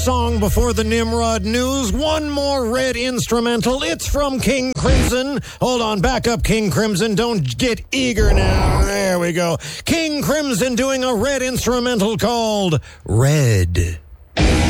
song before the Nimrod news. One more red instrumental. It's from King Crimson. Hold on, back up, King Crimson. Don't get eager now. There we go. King Crimson doing a red instrumental called Red.